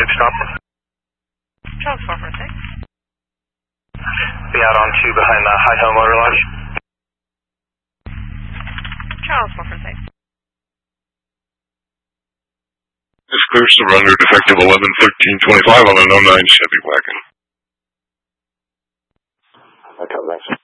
ready to stop. Charles 446. Be out on 2 behind the High Hill Motor Lodge. Charles 446. This clear surrender, defective 11-13-25 on a 09 Chevy wagon. Okay, thanks.